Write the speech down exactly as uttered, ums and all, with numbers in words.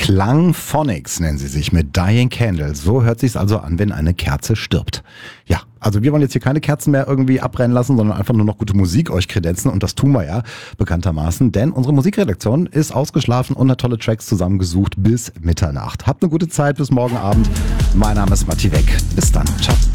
Klangphonics nennen sie sich mit Dying Candle. So hört sich's also an, wenn eine Kerze stirbt. Ja, also wir wollen jetzt hier keine Kerzen mehr irgendwie abbrennen lassen, sondern einfach nur noch gute Musik euch kredenzen. Und das tun wir ja bekanntermaßen, denn unsere Musikredaktion ist ausgeschlafen und hat tolle Tracks zusammengesucht bis Mitternacht. Habt eine gute Zeit bis morgen Abend. Mein Name ist Matti Weck. Bis dann. Ciao.